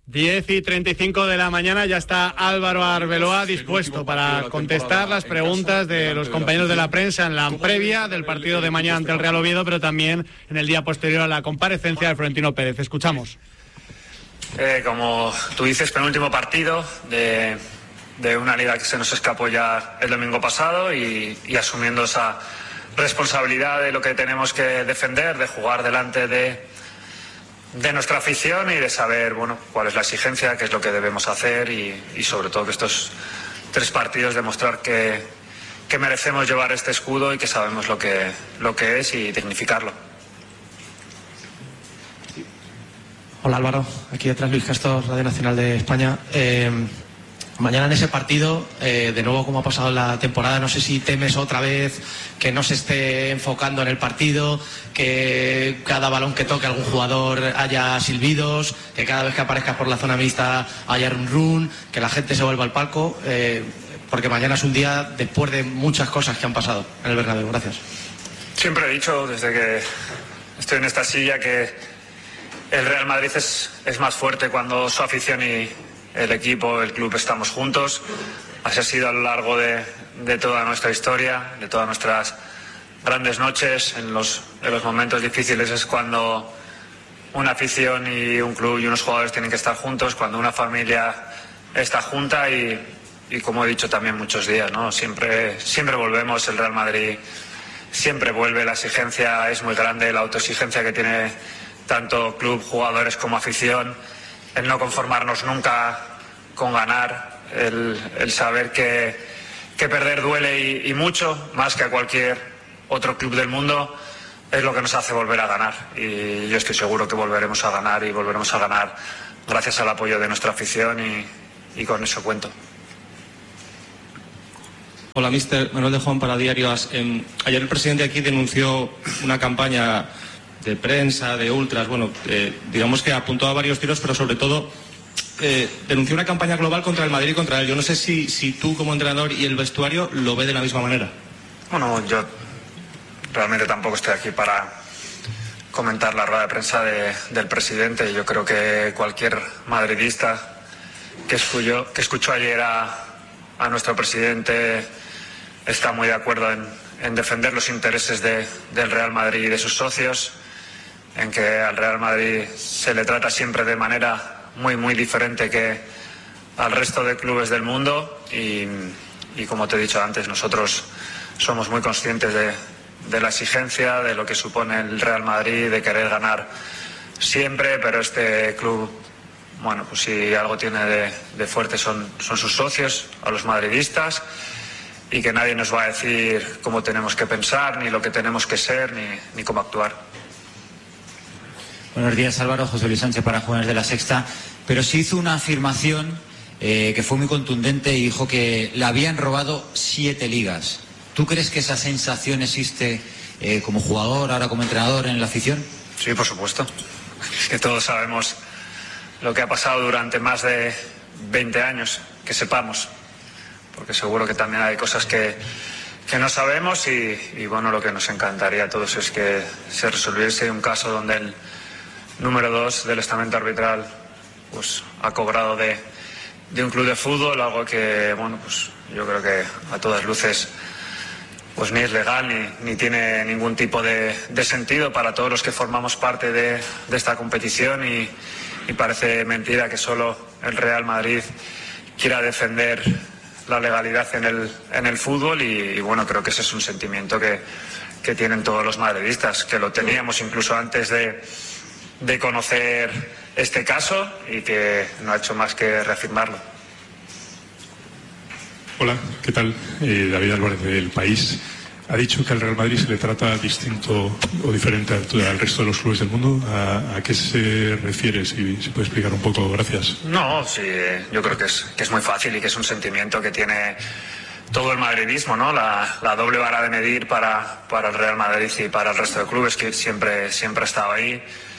10:35 de la mañana, ya está Álvaro Arbeloa dispuesto para contestar las preguntas de los compañeros de la prensa en la previa del partido de mañana ante el Real Oviedo, pero también en el día posterior a la comparecencia de Florentino Pérez. Escuchamos. Como tú dices, penúltimo partido de una liga que se nos escapó ya el domingo pasado y asumiendo esa responsabilidad de lo que tenemos que defender, de jugar delante de nuestra afición y de saber, bueno, cuál es la exigencia, qué es lo que debemos hacer y sobre todo que estos 3 partidos demostrar que merecemos llevar este escudo y que sabemos lo que es y dignificarlo. Hola Álvaro, aquí detrás Luis Castor, Radio Nacional de España. Mañana en ese partido, de nuevo como ha pasado en la temporada, no sé si temes otra vez que no se esté enfocando en el partido, que cada balón que toque algún jugador haya silbidos, que cada vez que aparezcas por la zona mixta haya run, que la gente se vuelva al palco, porque mañana es un día después de muchas cosas que han pasado en el Bernabéu. Gracias. Siempre he dicho, desde que estoy en esta silla, que el Real Madrid es más fuerte cuando su afición y el equipo, el club estamos juntos. Así ha sido a lo largo de toda nuestra historia, de todas nuestras grandes noches. En los momentos difíciles es cuando una afición y un club y unos jugadores tienen que estar juntos, cuando una familia está junta y como he dicho también muchos días, ¿no? Siempre volvemos, el Real Madrid siempre vuelve, la exigencia es muy grande, la autoexigencia que tiene tanto club, jugadores como afición. El no conformarnos nunca con ganar, el saber que perder duele y mucho, más que a cualquier otro club del mundo, es lo que nos hace volver a ganar. Y yo estoy seguro que volveremos a ganar y volveremos a ganar gracias al apoyo de nuestra afición y con eso cuento. Hola, mister. Manuel de Juan para Diario AS. Ayer el presidente aquí denunció una campaña de prensa, de ultras, digamos que apuntó a varios tiros, pero sobre todo denunció una campaña global contra el Madrid y contra él. Yo no sé si tú como entrenador y el vestuario lo ve de la misma manera. Bueno, yo realmente tampoco estoy aquí para comentar la rueda de prensa del presidente. Yo creo que cualquier madridista que escuchó ayer a nuestro presidente está muy de acuerdo en defender los intereses del Real Madrid y de sus socios, en que al Real Madrid se le trata siempre de manera muy, muy diferente que al resto de clubes del mundo y como te he dicho antes, nosotros somos muy conscientes de la exigencia, de lo que supone el Real Madrid, de querer ganar siempre, pero este club, bueno, pues si algo tiene de fuerte son sus socios, a los madridistas, y que nadie nos va a decir cómo tenemos que pensar, ni lo que tenemos que ser, ni cómo actuar. Buenos días, Álvaro. José Luis Sánchez para Jóvenes de la Sexta. Pero sí hizo una afirmación que fue muy contundente y dijo que le habían robado 7 ligas. ¿Tú crees que esa sensación existe como jugador, ahora como entrenador en la afición? Sí, por supuesto. Es que todos sabemos lo que ha pasado durante más de 20 años, que sepamos. Porque seguro que también hay cosas que no sabemos y bueno, lo que nos encantaría a todos es que se resolviese un caso donde el número 2 del estamento arbitral pues ha cobrado de un club de fútbol, algo que, bueno, pues yo creo que a todas luces pues ni es legal ni tiene ningún tipo de sentido para todos los que formamos parte de esta competición y parece mentira que solo el Real Madrid quiera defender la legalidad en el fútbol y bueno, creo que ese es un sentimiento que tienen todos los madridistas, que lo teníamos incluso antes de conocer este caso y que no ha hecho más que reafirmarlo. Hola, ¿qué tal? David Álvarez del País. Ha dicho que al Real Madrid se le trata distinto o diferente al resto de los clubes del mundo. ¿A qué se refiere? Si se puede explicar un poco, gracias. No, sí, yo creo que es muy fácil y que es un sentimiento que tiene todo el madridismo, ¿no? La doble vara de medir para el Real Madrid y para el resto de clubes, que siempre ha estado ahí.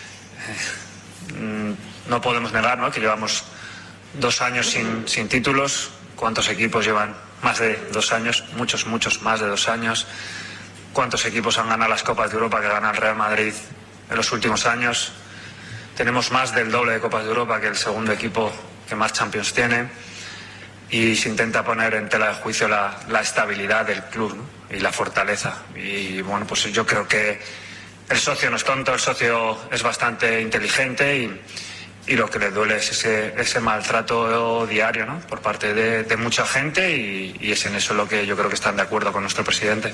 No podemos negar, ¿no?, que llevamos 2 años sin títulos. ¿Cuántos equipos llevan más de 2 años? Muchos más de 2 años. ¿Cuántos equipos han ganado las Copas de Europa que gana el Real Madrid en los últimos años? tenemos más del doble de Copas de Europa que el segundo equipo que más Champions tiene, y se intenta poner en tela de juicio la estabilidad del club, ¿no? Y la fortaleza. Y bueno, pues yo creo que el socio no es tonto, el socio es bastante inteligente y lo que le duele es ese maltrato diario, ¿no? Por parte de mucha gente, y es en eso lo que yo creo que están de acuerdo con nuestro presidente.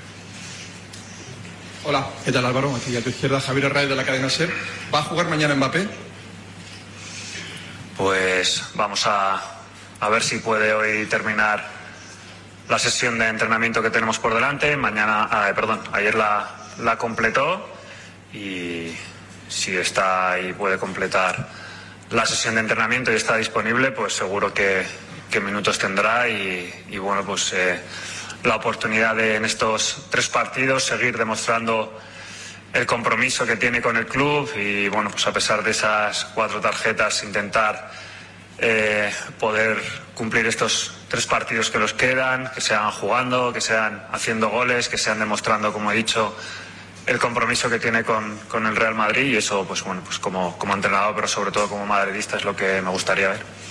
Hola, ¿qué tal, Álvaro? Aquí a tu izquierda, Javier Herrera de la cadena SER. ¿Va a jugar mañana Mbappé? Pues vamos a ver si puede hoy terminar la sesión de entrenamiento que tenemos por delante. Ayer la completó, y si está y puede completar la sesión de entrenamiento y está disponible, pues seguro que minutos tendrá, y bueno, pues la oportunidad de en estos 3 partidos seguir demostrando el compromiso que tiene con el club, y bueno, pues a pesar de esas 4 tarjetas intentar poder cumplir estos 3 partidos que nos quedan, que sean jugando, que sean haciendo goles, que sean demostrando, como he dicho, el compromiso que tiene con el Real Madrid, y eso pues bueno, pues como entrenador, pero sobre todo como madridista, es lo que me gustaría ver.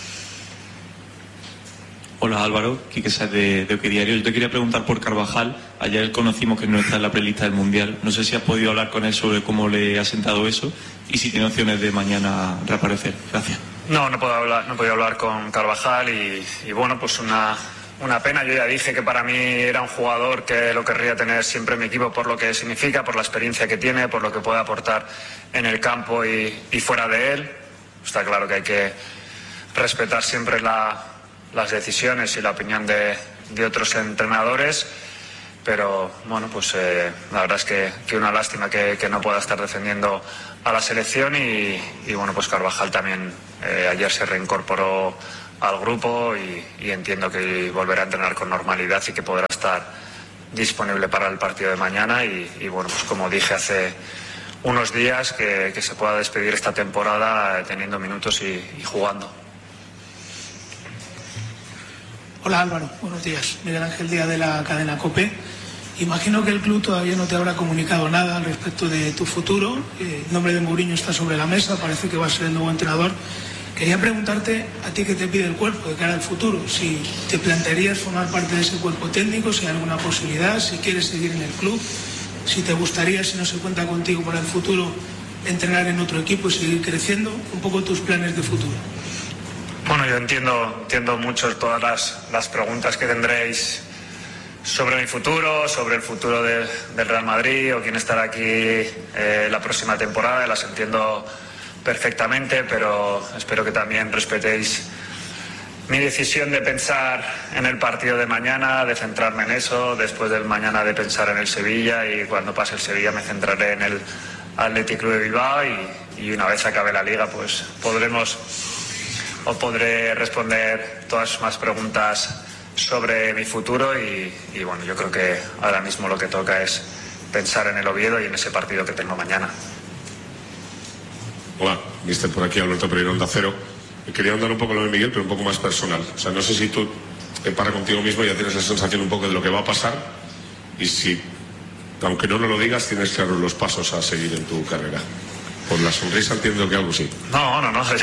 Hola Álvaro, Quique Sáez de OK Diario. Yo te quería preguntar por Carvajal. Ayer conocimos que no está en la prelista del Mundial. No sé si has podido hablar con él sobre cómo le ha sentado eso y si tiene opciones de mañana reaparecer. Gracias. No he podido hablar con Carvajal, y bueno, pues una pena. Yo ya dije que para mí era un jugador que lo querría tener siempre en mi equipo por lo que significa, por la experiencia que tiene, por lo que puede aportar en el campo y fuera de él. Está claro que hay que respetar siempre las decisiones y la opinión de otros entrenadores, pero bueno, pues la verdad es que una lástima que no pueda estar defendiendo a la selección, y bueno, pues Carvajal también ayer se reincorporó al grupo, y entiendo que volverá a entrenar con normalidad y que podrá estar disponible para el partido de mañana, y bueno, pues como dije hace unos días, que se pueda despedir esta temporada teniendo minutos y jugando. Hola Álvaro, buenos días. Miguel Ángel Díaz de la cadena COPE. Imagino que el club todavía no te habrá comunicado nada al respecto de tu futuro. El nombre de Mourinho está sobre la mesa, parece que va a ser el nuevo entrenador. Quería preguntarte a ti qué te pide el cuerpo de cara al futuro, si te plantearías formar parte de ese cuerpo técnico, si hay alguna posibilidad, si quieres seguir en el club, si te gustaría, si no se cuenta contigo para el futuro, entrenar en otro equipo y seguir creciendo, un poco tus planes de futuro. Bueno, yo entiendo mucho todas las preguntas que tendréis sobre mi futuro, sobre el futuro del Real Madrid o quién estará aquí la próxima temporada. Las entiendo perfectamente, pero espero que también respetéis mi decisión de pensar en el partido de mañana, de centrarme en eso, después del mañana de pensar en el Sevilla, y cuando pase el Sevilla me centraré en el Athletic Club de Bilbao, y una vez acabe la Liga pues podré responder todas más preguntas sobre mi futuro, y bueno, yo creo que ahora mismo lo que toca es pensar en el Oviedo y en ese partido que tengo mañana. Hola, mister, por aquí Alberto Pereira, Onda Cero. Quería andar un poco lo de Miguel, pero un poco más personal. O sea, no sé si tú para contigo mismo ya tienes la sensación un poco de lo que va a pasar, y si, aunque no nos lo digas, tienes claros los pasos a seguir en tu carrera. Por la sonrisa entiendo que algo sí. No,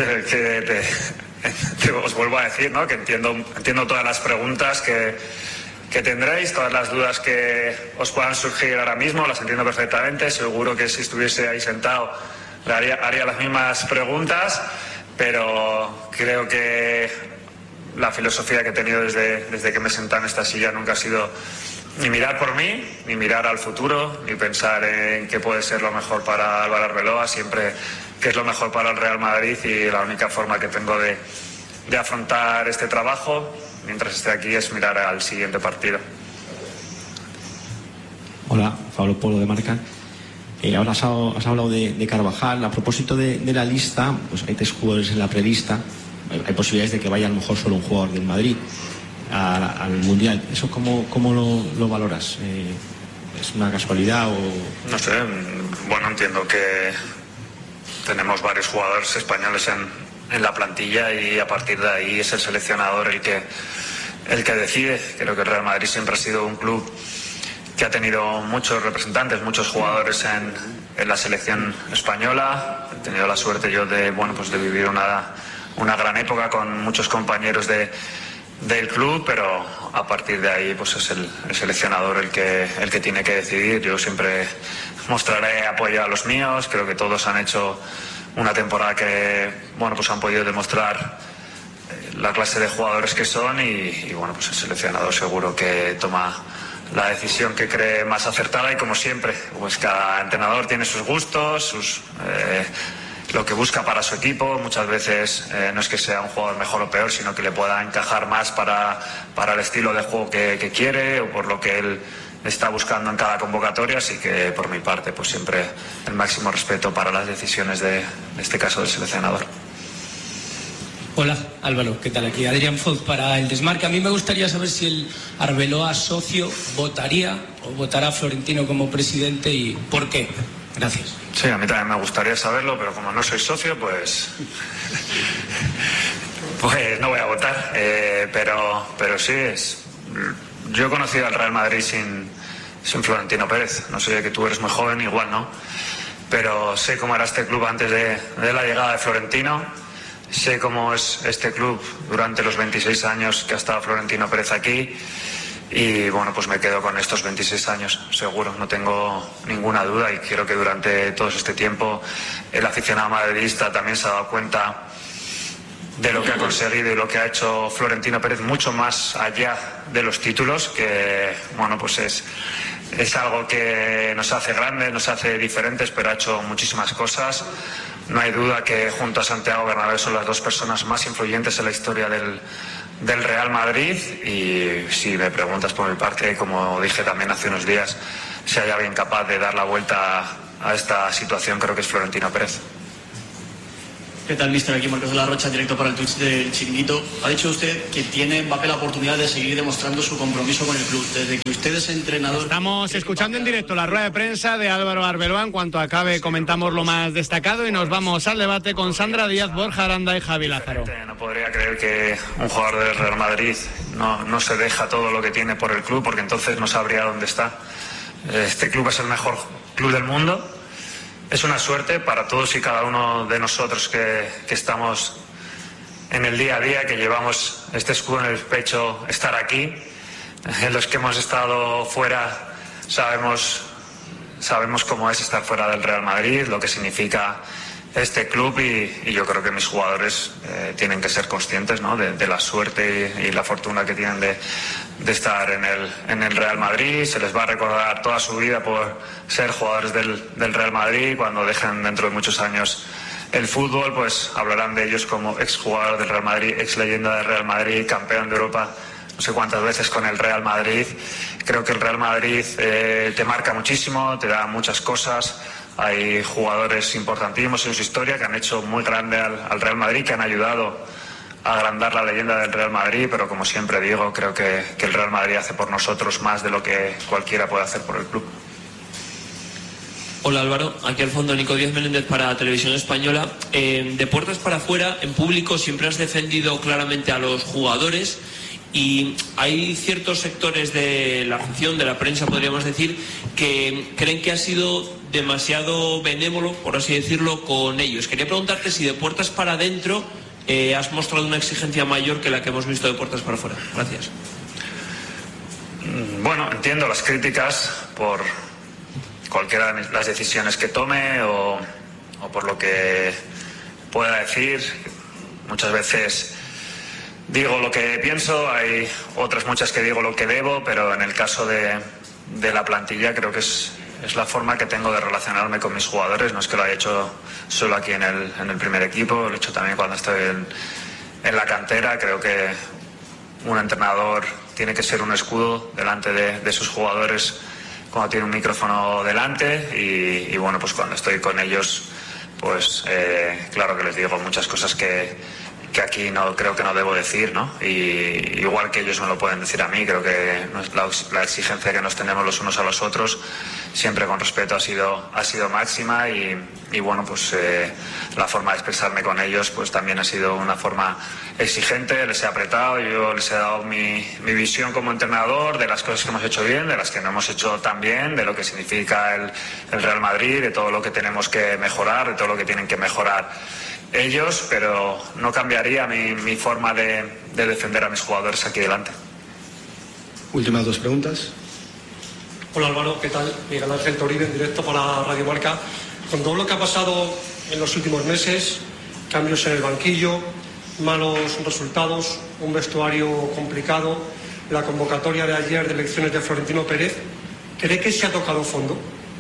os vuelvo a decir, ¿no?, que entiendo todas las preguntas que tendréis, todas las dudas que os puedan surgir ahora mismo, las entiendo perfectamente. Seguro que si estuviese ahí sentado haría las mismas preguntas, pero creo que la filosofía que he tenido desde que me senté en esta silla nunca ha sido ni mirar por mí, ni mirar al futuro, ni pensar en qué puede ser lo mejor para Álvaro Arbeloa, siempre qué es lo mejor para el Real Madrid, y la única forma que tengo de afrontar este trabajo mientras esté aquí es mirar al siguiente partido. Hola, Pablo Polo de Marca. Ahora has hablado de Carvajal. A propósito de la lista, pues hay 3 jugadores en la prelista. Hay posibilidades de que vaya a lo mejor solo un jugador del Madrid al Mundial. ¿Eso cómo lo valoras? ¿Es una casualidad o...? No sé, bueno, entiendo que tenemos varios jugadores españoles en la plantilla, y a partir de ahí es el seleccionador el que decide. Creo que el Real Madrid siempre ha sido un club que ha tenido muchos representantes, muchos jugadores en la selección española. He tenido la suerte yo de vivir una gran época con muchos compañeros del club, pero a partir de ahí pues es el seleccionador el que tiene que decidir. Yo siempre mostraré apoyo a los míos. Creo que todos han hecho una temporada que han podido demostrar la clase de jugadores que son y el seleccionador seguro que toma la decisión que cree más acertada, y como siempre pues cada entrenador tiene sus gustos, lo que busca para su equipo. Muchas veces no es que sea un jugador mejor o peor, sino que le pueda encajar más para el estilo de juego que quiere o por lo que él está buscando en cada convocatoria. Así que por mi parte pues siempre el máximo respeto para las decisiones de este caso del seleccionador. Hola Álvaro, ¿qué tal? Aquí Adrián Foz para El Desmarque. A mí me gustaría saber si el Arbeloa socio votaría o votará a Florentino como presidente y por qué. Gracias. Sí, a mí también me gustaría saberlo, pero como no soy socio, pues no voy a votar. Pero sí, yo he conocido al Real Madrid sin Florentino Pérez. No sé, que tú eres muy joven, igual no, pero sé cómo era este club antes de la llegada de Florentino. Sé cómo es este club durante los 26 años que ha estado Florentino Pérez aquí. Y pues me quedo con estos 26 años, seguro, no tengo ninguna duda, y quiero que durante todo este tiempo el aficionado madridista también se ha dado cuenta de lo que ha conseguido y lo que ha hecho Florentino Pérez, mucho más allá de los títulos, que es algo que nos hace grandes, nos hace diferentes, pero ha hecho muchísimas cosas. No hay duda que junto a Santiago Bernabéu son las dos personas más influyentes en la historia del Real Madrid, y si me preguntas por mi parte, como dije también hace unos días, si hay alguien capaz de dar la vuelta a esta situación, creo que es Florentino Pérez. ¿Qué tal, mister? Aquí Marcos de la Rocha, directo para el Twitch del Chiringuito. Ha dicho usted que tiene Mbappé la oportunidad de seguir demostrando su compromiso con el club. Desde que usted es entrenador... Estamos escuchando en directo la rueda de prensa de Álvaro Arbeloa. En cuanto acabe comentamos lo más destacado y nos vamos al debate con Sandra Díaz, Borja Aranda y Javi Lázaro. No podría creer que un jugador del Real Madrid no se deja todo lo que tiene por el club, porque entonces no sabría dónde está. Este club es el mejor club del mundo. Es una suerte para todos y cada uno de nosotros que estamos en el día a día, que llevamos este escudo en el pecho, estar aquí. En los que hemos estado fuera sabemos cómo es estar fuera del Real Madrid, lo que significa este club, y yo creo que mis jugadores tienen que ser conscientes, ¿no?, de la suerte y la fortuna que tienen de estar en el Real Madrid. Se les va a recordar toda su vida por ser jugadores del Real Madrid. Cuando dejen dentro de muchos años el fútbol, pues hablarán de ellos como exjugador del Real Madrid, ex leyenda del Real Madrid, campeón de Europa no sé cuántas veces con el Real Madrid. Creo que el Real Madrid te marca muchísimo, te da muchas cosas. Hay jugadores importantísimos en su historia que han hecho muy grande al Real Madrid, que han ayudado a agrandar la leyenda del Real Madrid, pero como siempre digo, creo que el Real Madrid hace por nosotros más de lo que cualquiera puede hacer por el club. Hola Álvaro, aquí al fondo Nico Díaz Menéndez para Televisión Española. De puertas para afuera, en público siempre has defendido claramente a los jugadores, y hay ciertos sectores de la afición, de la prensa podríamos decir, que creen que has sido demasiado benévolo, por así decirlo, con ellos. Quería preguntarte si de puertas para adentro has mostrado una exigencia mayor que la que hemos visto de puertas para afuera. Gracias. Bueno, entiendo las críticas por cualquiera de las decisiones que tome o por lo que pueda decir. Muchas veces digo lo que pienso, hay otras muchas que digo lo que debo, pero en el caso de la plantilla creo que es la forma que tengo de relacionarme con mis jugadores. No es que lo haya hecho solo aquí en el primer equipo, lo he hecho también cuando estoy en la cantera. Creo que un entrenador tiene que ser un escudo delante de sus jugadores cuando tiene un micrófono delante, y pues cuando estoy con ellos, pues claro que les digo muchas cosas que aquí no creo que no debo decir, ¿no? Y igual que ellos no lo pueden decir a mí, creo que la exigencia que nos tenemos los unos a los otros, siempre con respeto, ha sido máxima y bueno, pues la forma de expresarme con ellos pues también ha sido una forma exigente. Les he apretado, yo les he dado mi visión como entrenador de las cosas que hemos hecho bien, de las que no hemos hecho tan bien, de lo que significa el Real Madrid, de todo lo que tenemos que mejorar, de todo lo que tienen que mejorar ellos, pero no cambiaría mi forma de defender a mis jugadores aquí delante. Últimas 2 preguntas. Hola Álvaro, ¿qué tal? Miguel Ángel Toribio en directo para Radio Marca. Con todo lo que ha pasado en los últimos meses, cambios en el banquillo, malos resultados, un vestuario complicado, la convocatoria de ayer de elecciones de Florentino Pérez, ¿cree que se ha tocado fondo?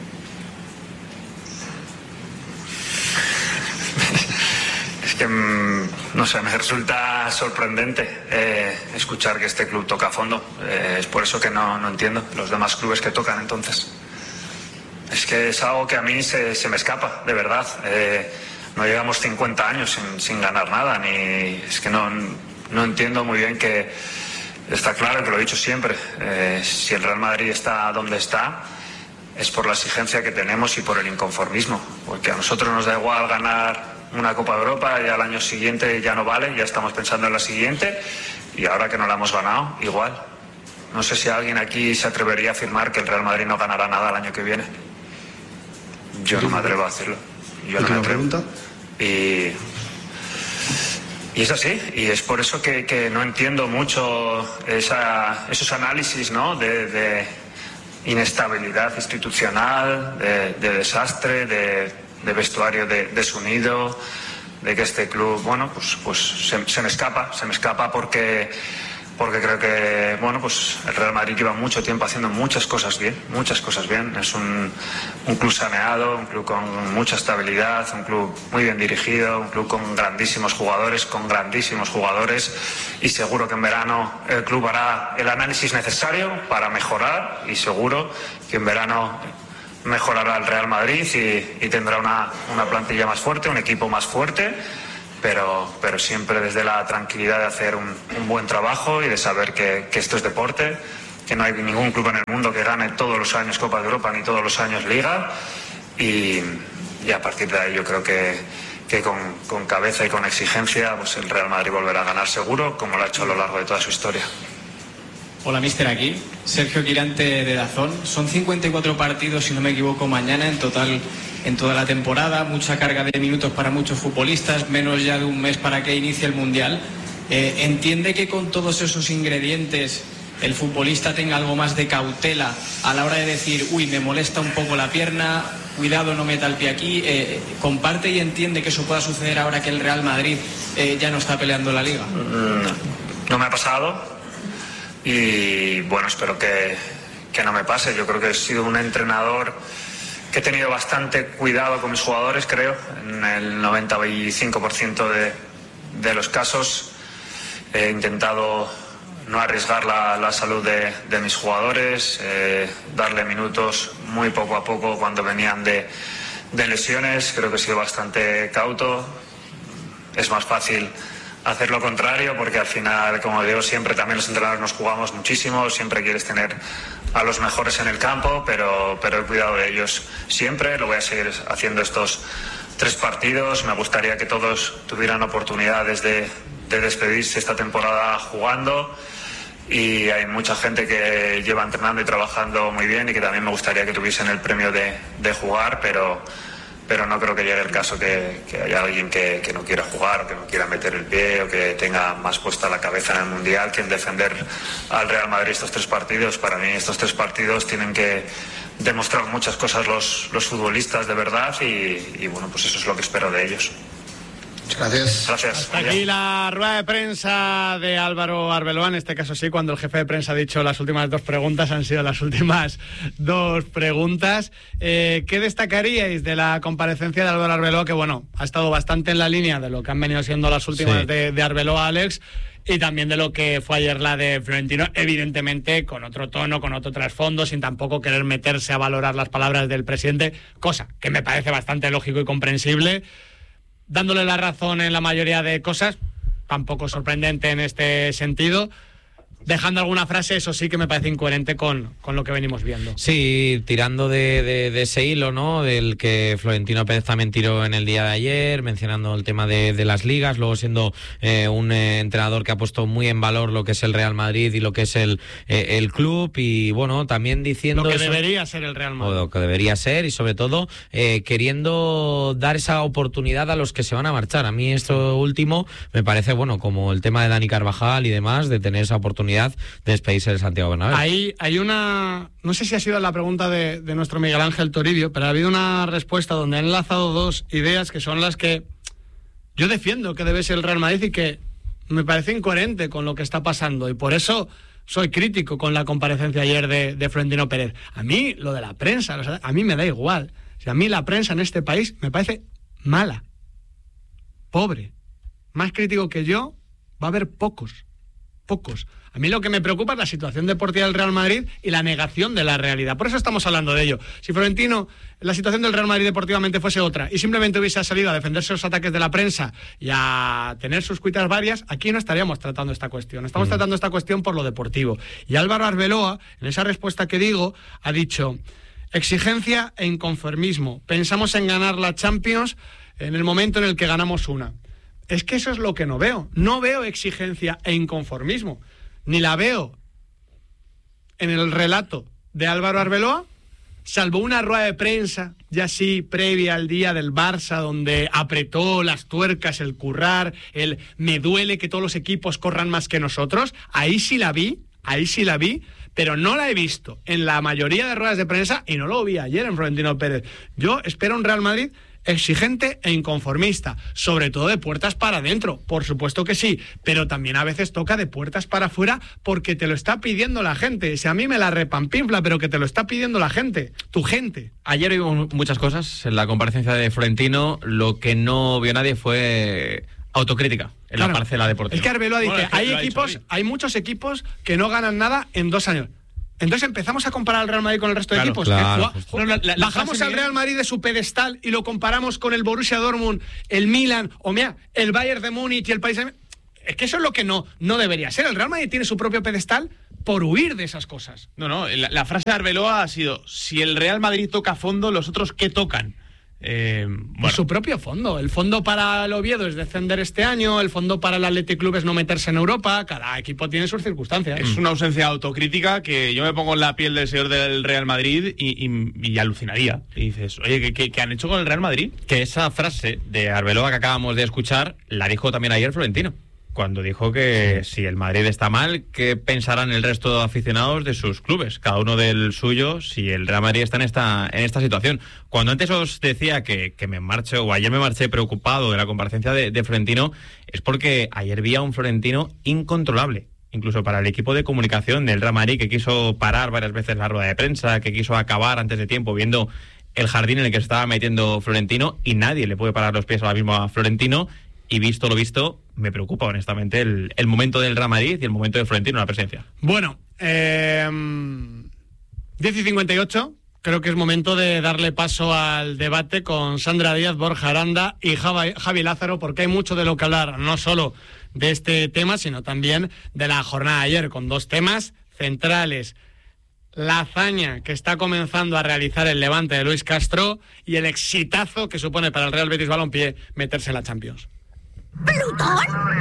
Que, no sé, me resulta sorprendente escuchar que este club toca a fondo. Es por eso que no entiendo los demás clubes que tocan entonces. Es que es algo que a mí se me escapa, de verdad. No llevamos 50 años sin ganar nada, es que no entiendo muy bien que está claro, que lo he dicho siempre, si el Real Madrid está donde está, es por la exigencia que tenemos y por el inconformismo, porque a nosotros nos da igual ganar una Copa de Europa y al año siguiente ya no vale, ya estamos pensando en la siguiente y ahora que no la hemos ganado, igual. No sé si alguien aquí se atrevería a afirmar que el Real Madrid no ganará nada el año que viene. Yo no me atrevo a hacerlo. Yo no me atrevo. Y es así, y es por eso que no entiendo mucho esos análisis, ¿no? de inestabilidad institucional, de desastre, de vestuario desunido, de que este club, bueno, pues se me escapa porque creo que, bueno, pues el Real Madrid lleva mucho tiempo haciendo muchas cosas bien. Es un club saneado, un club con mucha estabilidad, un club muy bien dirigido, un club con grandísimos jugadores, y seguro que en verano el club hará el análisis necesario para mejorar y seguro que en verano mejorará el Real Madrid y tendrá una plantilla más fuerte, un equipo más fuerte, pero siempre desde la tranquilidad de hacer un buen trabajo y de saber que esto es deporte, que no hay ningún club en el mundo que gane todos los años Copa de Europa ni todos los años Liga y a partir de ahí yo creo que con cabeza y con exigencia pues el Real Madrid volverá a ganar seguro, como lo ha hecho a lo largo de toda su historia. Hola, míster, aquí Sergio Quirante de Dazón. Son 54 partidos, si no me equivoco, mañana en total en toda la temporada, mucha carga de minutos para muchos futbolistas, menos ya de un mes para que inicie el Mundial. ¿Entiende que con todos esos ingredientes el futbolista tenga algo más de cautela a la hora de decir, uy, me molesta un poco la pierna, cuidado, no meta el pie aquí? ¿Comparte y entiende que eso pueda suceder ahora que el Real Madrid ya no está peleando la Liga? No me ha pasado. Y bueno, espero que no me pase. Yo creo que he sido un entrenador que he tenido bastante cuidado con mis jugadores, creo, en el 95% de los casos. He intentado no arriesgar la salud de mis jugadores, darle minutos muy poco a poco cuando venían de lesiones. Creo que he sido bastante cauto. Es más fácil hacer lo contrario porque al final, como digo siempre, también los entrenadores nos jugamos muchísimo, siempre quieres tener a los mejores en el campo, pero he cuidado de ellos siempre, lo voy a seguir haciendo estos 3 partidos. Me gustaría que todos tuvieran oportunidades de despedirse esta temporada jugando y hay mucha gente que lleva entrenando y trabajando muy bien y que también me gustaría que tuviesen el premio de jugar, pero no creo que llegue el caso que haya alguien que no quiera jugar o que no quiera meter el pie o que tenga más puesta la cabeza en el Mundial que en defender al Real Madrid estos 3 partidos. Para mí estos 3 partidos tienen que demostrar muchas cosas los futbolistas de verdad y bueno, pues eso es lo que espero de ellos. Muchas gracias. Hasta aquí la rueda de prensa de Álvaro Arbeloa, en este caso sí, cuando el jefe de prensa ha dicho las últimas 2 preguntas, han sido las últimas 2 preguntas. ¿Qué destacaríais de la comparecencia de Álvaro Arbeloa? Que bueno, ha estado bastante en la línea de lo que han venido siendo las últimas sí. de Arbeloa, Alex, y también de lo que fue ayer la de Florentino, evidentemente con otro tono, con otro trasfondo, sin tampoco querer meterse a valorar las palabras del presidente, cosa que me parece bastante lógico y comprensible, dándole la razón en la mayoría de cosas, tampoco sorprendente en este sentido. Dejando alguna frase, eso sí que me parece incoherente con lo que venimos viendo. Sí, tirando de ese hilo, ¿no? Del que Florentino Pérez también tiró en el día de ayer, mencionando el tema de las ligas, luego siendo un entrenador que ha puesto muy en valor lo que es el Real Madrid y lo que es el club, y bueno, también diciendo lo que eso, debería ser el Real Madrid. lo que debería ser, y sobre todo queriendo dar esa oportunidad a los que se van a marchar. A mí esto último me parece, bueno, como el tema de Dani Carvajal y demás, de tener esa oportunidad de despedirse del Santiago Bernabéu. Ahí hay una... No sé si ha sido la pregunta de nuestro Miguel Ángel Toribio, pero ha habido una respuesta donde han enlazado dos ideas que son las que yo defiendo que debe ser el Real Madrid y que me parece incoherente con lo que está pasando, y por eso soy crítico con la comparecencia ayer de Florentino Pérez. A mí lo de la prensa, o sea, a mí me da igual. O sea, a mí la prensa en este país me parece mala, pobre. Más crítico que yo va a haber pocos. A mí lo que me preocupa es la situación deportiva del Real Madrid y la negación de la realidad. Por eso estamos hablando de ello. Si Florentino, la situación del Real Madrid deportivamente fuese otra y simplemente hubiese salido a defenderse los ataques de la prensa y a tener sus cuitas varias, aquí no estaríamos tratando esta cuestión. Estamos tratando esta cuestión por lo deportivo. Y Álvaro Arbeloa, en esa respuesta que digo, ha dicho: exigencia e inconformismo. Pensamos en ganar la Champions en el momento en el que ganamos una. Es que eso es lo que no veo. No veo exigencia e inconformismo. Ni la veo en el relato de Álvaro Arbeloa, salvo una rueda de prensa, ya sí, previa al día del Barça, donde apretó las tuercas, el currar, el me duele que todos los equipos corran más que nosotros. Ahí sí la vi, pero no la he visto en la mayoría de ruedas de prensa, y no lo vi ayer en Florentino Pérez. Yo espero un Real Madrid exigente e inconformista, sobre todo de puertas para adentro, por supuesto que sí, pero también a veces toca de puertas para afuera porque te lo está pidiendo la gente. Si a mí me la repampinfla, pero que te lo está pidiendo la gente, tu gente. Ayer vimos muchas cosas en la comparecencia de Florentino. Lo que no vio nadie fue autocrítica en la parcela deportiva. Es que Arbeloa dice, hay muchos equipos que no ganan nada en 2 años. Entonces empezamos a comparar al Real Madrid con el resto de equipos. Bajamos al Real Madrid de su pedestal y lo comparamos con el Borussia Dortmund, el Milan, o mira, el Bayern de Múnich y el Paris Saint-Germain. Es que eso es lo que no debería ser. El Real Madrid tiene su propio pedestal por huir de esas cosas. La frase de Arbeloa ha sido: si el Real Madrid toca fondo, ¿los otros qué tocan? Su propio fondo. El fondo para el Oviedo es descender este año, el fondo para el Athletic Club es no meterse en Europa. Cada equipo tiene sus circunstancias. Es una ausencia de autocrítica que yo me pongo en la piel del señor del Real Madrid y alucinaría. Y dices, oye, ¿qué han hecho con el Real Madrid? Que esa frase de Arbeloa que acabamos de escuchar la dijo también ayer Florentino, cuando dijo que si el Madrid está mal, ¿qué pensarán el resto de aficionados de sus clubes? Cada uno del suyo, si el Real Madrid está en esta situación. Cuando antes os decía que me marché, o ayer me marché preocupado de la comparecencia de Florentino, es porque ayer vi a un Florentino incontrolable, incluso para el equipo de comunicación del Real Madrid, que quiso parar varias veces la rueda de prensa, que quiso acabar antes de tiempo viendo el jardín en el que se estaba metiendo Florentino, y nadie le puede parar los pies ahora mismo a Florentino. Y visto lo visto, me preocupa honestamente el momento del Real Madrid y el momento de Florentino en la presidencia. Bueno, 10:58, creo que es momento de darle paso al debate con Sandra Díaz, Borja Aranda y Javi Lázaro, porque hay mucho de lo que hablar, no solo de este tema, sino también de la jornada de ayer, con 2 temas centrales: la hazaña que está comenzando a realizar el Levante de Luis Castro y el exitazo que supone para el Real Betis Balompié meterse en la Champions. ¿Plutón?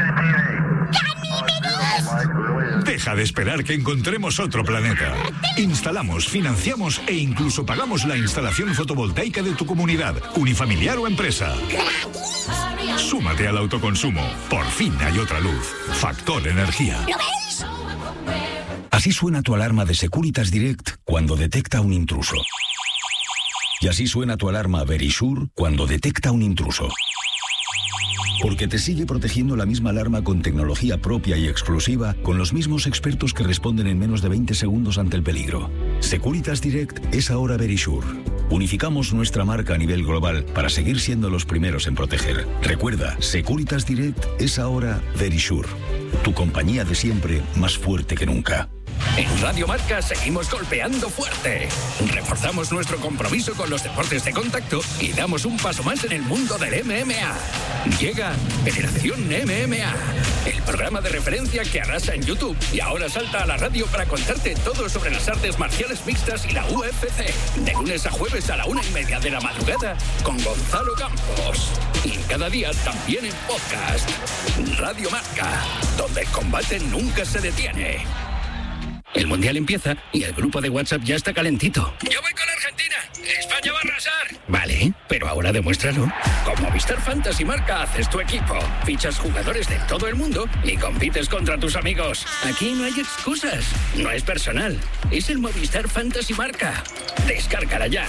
¿Ganímedes? Deja de esperar que encontremos otro planeta. Instalamos, financiamos e incluso pagamos la instalación fotovoltaica de tu comunidad, unifamiliar o empresa. Súmate al autoconsumo. Por fin hay otra luz. Factor Energía. ¿Lo veis? Así suena tu alarma de Securitas Direct cuando detecta un intruso. Y así suena tu alarma Verisure cuando detecta un intruso. Porque te sigue protegiendo la misma alarma con tecnología propia y exclusiva, con los mismos expertos que responden en menos de 20 segundos ante el peligro. Securitas Direct es ahora Verisure. Unificamos nuestra marca a nivel global para seguir siendo los primeros en proteger. Recuerda, Securitas Direct es ahora Verisure. Tu compañía de siempre, más fuerte que nunca. En Radio Marca seguimos golpeando fuerte. Reforzamos nuestro compromiso con los deportes de contacto y damos un paso más en el mundo del MMA. Llega Generación MMA, el programa de referencia que arrasa en YouTube y ahora salta a la radio para contarte todo sobre las artes marciales mixtas y la UFC. De lunes a jueves a la 1:30 de la madrugada con Gonzalo Campos. Y cada día también en podcast. Radio Marca, donde el combate nunca se detiene. El Mundial empieza y el grupo de WhatsApp ya está calentito. ¡Yo voy con Argentina! ¡España va a arrasar! Vale, pero ahora demuéstralo. Con Movistar Fantasy Marca haces tu equipo, fichas jugadores de todo el mundo y compites contra tus amigos. Aquí no hay excusas, no es personal, es el Movistar Fantasy Marca. Descárgala ya.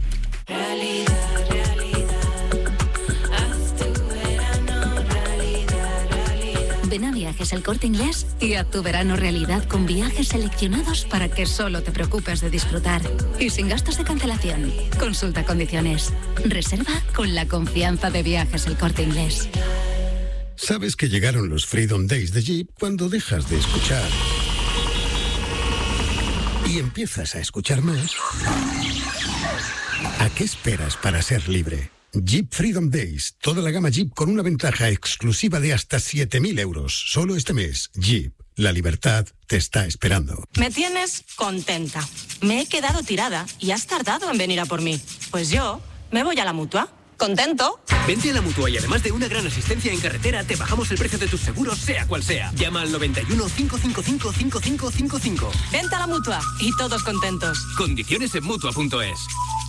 Ven a Viajes El Corte Inglés y haz tu verano realidad con viajes seleccionados para que solo te preocupes de disfrutar. Y sin gastos de cancelación. Consulta condiciones. Reserva con la confianza de Viajes El Corte Inglés. Sabes que llegaron los Freedom Days de Jeep cuando dejas de escuchar y empiezas a escuchar más. ¿A qué esperas para ser libre? Jeep Freedom Days. Toda la gama Jeep con una ventaja exclusiva de hasta 7.000 euros. Solo este mes. Jeep. La libertad te está esperando. Me tienes contenta. Me he quedado tirada y has tardado en venir a por mí. Pues yo me voy a la Mutua. ¿Contento? Vente a la Mutua y además de una gran asistencia en carretera, te bajamos el precio de tus seguros, sea cual sea. Llama al 91 555 5555. Vente a la Mutua y todos contentos. Condiciones en Mutua.es.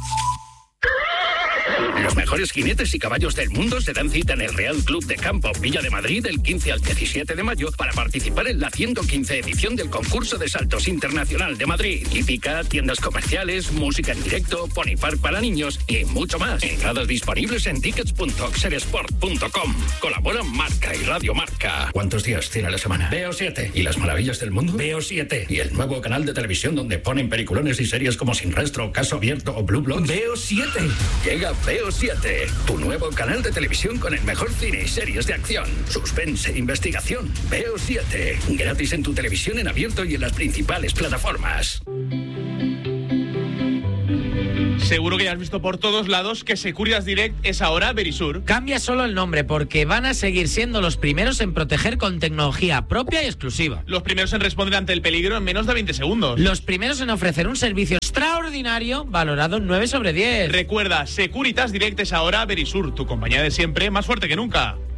Los mejores jinetes y caballos del mundo se dan cita en el Real Club de Campo Villa de Madrid del 15 al 17 de mayo para participar en la 115 edición del concurso de saltos internacional de Madrid. Hípica, tiendas comerciales, música en directo, pony park para niños y mucho más. Entradas disponibles en tickets.oxeresport.com. Colaboran Marca y Radio Marca. ¿Cuántos días tiene la semana? Veo 7. ¿Y las maravillas del mundo? Veo 7. ¿Y el nuevo canal de televisión donde ponen peliculones y series como Sin Rastro, Caso Abierto o Blue Bloods? Veo 7. Llega Veo 7, tu nuevo canal de televisión con el mejor cine y series de acción, suspense, investigación. Veo 7, gratis en tu televisión en abierto y en las principales plataformas. Seguro que ya has visto por todos lados que Securitas Direct es ahora Verisur. Cambia solo el nombre porque van a seguir siendo los primeros en proteger con tecnología propia y exclusiva. Los primeros en responder ante el peligro en menos de 20 segundos. Los primeros en ofrecer un servicio extraordinario valorado en 9 sobre 10. Recuerda, Securitas Direct es ahora Verisur, tu compañía de siempre más fuerte que nunca.